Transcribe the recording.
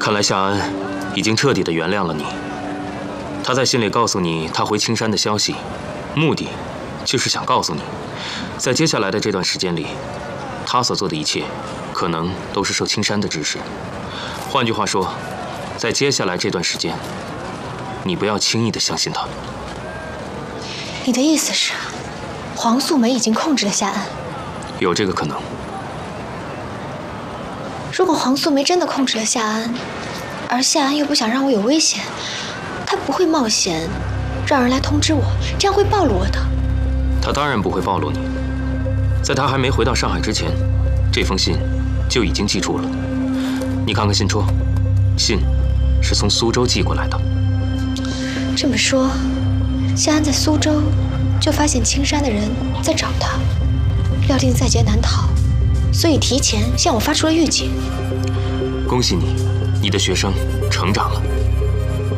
看来夏安已经彻底的原谅了你。他在信里告诉你他回青山的消息，目的就是想告诉你，在接下来的这段时间里，他所做的一切，可能都是受青山的指使。换句话说，在接下来这段时间，你不要轻易的相信他。 你的意思是，黄素梅已经控制了夏安？ 有这个可能。 如果黄素梅真的控制了夏安，而夏安又不想让我有危险，他不会冒险让人来通知我，这样会暴露我的。 他当然不会暴露你。在他还没回到上海之前，这封信就已经寄出了。你看看信戳，信是从苏州寄过来的。 这么说，夏安在苏州就发现青山的人在找他，料定在劫难逃，所以提前向我发出了预警。 恭喜你，你的学生成长了。